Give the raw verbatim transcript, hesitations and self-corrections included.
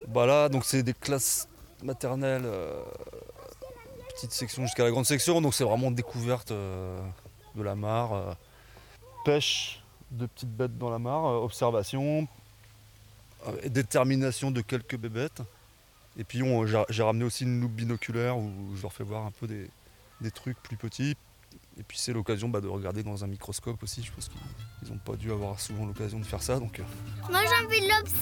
Bah là, donc c'est des classes maternelles, euh, petite section jusqu'à la grande section, donc c'est vraiment découverte euh, de la mare, euh, pêche de petites bêtes dans la mare, euh, observation, euh, détermination de quelques bébêtes. Et puis on- j'ai j'ai ramené aussi une loupe binoculaire où je leur fais voir un peu des, des trucs plus petits. Et puis c'est l'occasion bah, de regarder dans un microscope aussi. Je pense qu'ils n'ont pas dû avoir souvent l'occasion de faire ça. Donc, euh, Moi j'ai envie de l'observer.